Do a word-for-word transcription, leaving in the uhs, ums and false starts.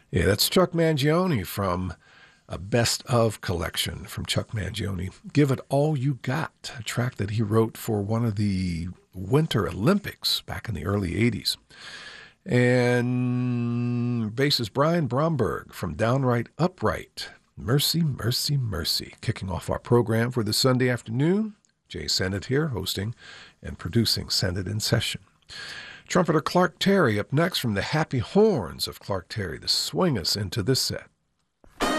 Yeah, that's Chuck Mangione from a Best Of collection from Chuck Mangione. Give It All You Got, a track that he wrote for one of the Winter Olympics back in the early eighties. And bassist Brian Bromberg from Downright Upright. Mercy, Mercy, Mercy. Kicking off our program for this Sunday afternoon. Jay Sennett here, hosting and producing Sennett in Session. Trumpeter Clark Terry up next from the Happy Horns of Clark Terry to swing us into this set.